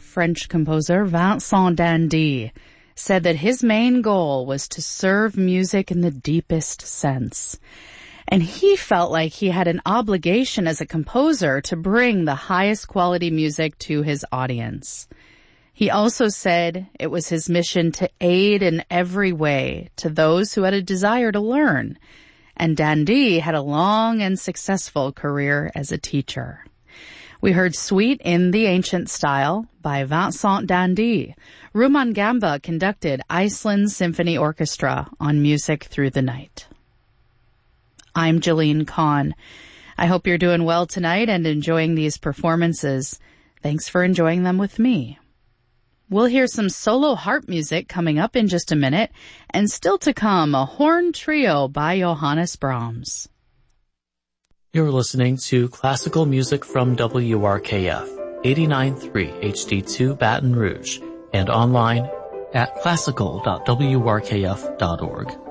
French composer Vincent d'Indy said that his main goal was to serve music in the deepest sense. And he felt like he had an obligation as a composer to bring the highest quality music to his audience. He also said it was his mission to aid in every way to those who had a desire to learn. And d'Indy had a long and successful career as a teacher. We heard Suite in the Ancient Style by Vincent d'Indy. Rumaan Gamba conducted Iceland Symphony Orchestra on Music Through the Night. I'm Jalene Kahn. I hope you're doing well tonight and enjoying these performances. Thanks for enjoying them with me. We'll hear some solo harp music coming up in just a minute, and still to come, a horn trio by Johannes Brahms. You're listening to classical music from WRKF, 89.3 HD2 Baton Rouge, and online at classical.wrkf.org.